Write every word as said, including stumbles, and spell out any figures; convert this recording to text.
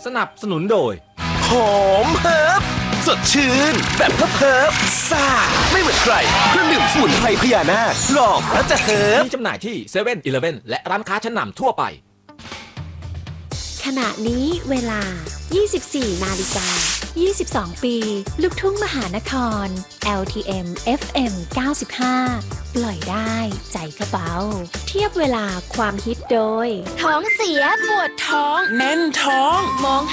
นับสนุนโดยหอมเฮิร์บสดชื่นแบบเฮิร์บซ่าไม่เหมือนใครเครื่องดื่มสมุนไพรพญานาคลองแล้วจะเฮิร์บมีจำหน่ายที่เซเว่นอีเลฟเว่นและร้านค้าชั้นนำทั่วไปขณะนี้เวลา ยี่สิบสี่ นาฬิกา ยี่สิบสอง ปี ลูกทุ่งมหานคร แอล ที เอ็ม เอฟ เอ็ม เก้าสิบห้า ปล่อยได้ใจกระเบาเทียบเวลาความฮิตโดยท้องเสียปวดท้องแน่นท้องมอง